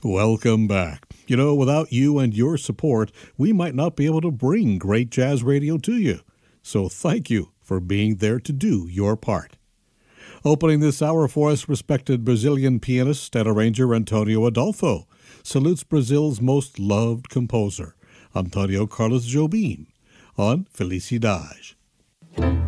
Welcome back. You know, without you and your support, we might not be able to bring great jazz radio to you. So thank you for being there to do your part. Opening this hour for us, respected Brazilian pianist and arranger Antonio Adolfo salutes Brazil's most loved composer, Antonio Carlos Jobim, on Felicidade.